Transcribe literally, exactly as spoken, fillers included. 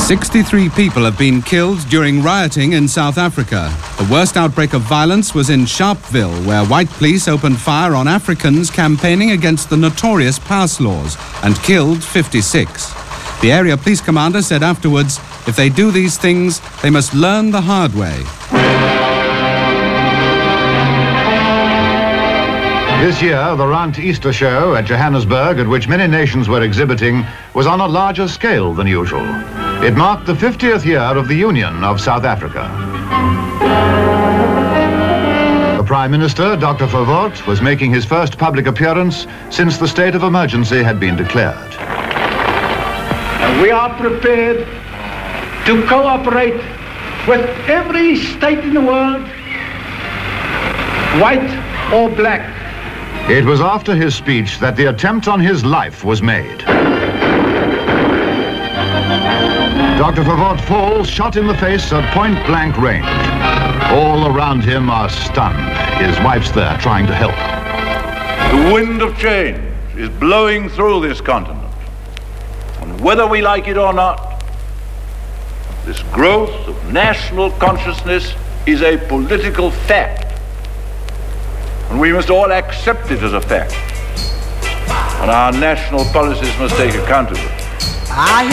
sixty-three people have been killed during rioting in South Africa. The worst outbreak of violence was in Sharpeville, where white police opened fire on Africans campaigning against the notorious pass laws and killed fifty-six. The area police commander said afterwards, if they do these things, they must learn the hard way. This year, the Rand Easter Show at Johannesburg, at which many nations were exhibiting, was on a larger scale than usual. It marked the fiftieth year of the Union of South Africa. The Prime Minister, Doctor Verwoerd, was making his first public appearance since the state of emergency had been declared. We are prepared to cooperate with every state in the world, white or black. It was after his speech that the attempt on his life was made. Doctor Verwoerd falls, shot in the face at point-blank range. All around him are stunned. His wife's there trying to help. The wind of change is blowing through this continent. And whether we like it or not, this growth of national consciousness is a political fact. And we must all accept it as a fact. And our national policies must take account of it.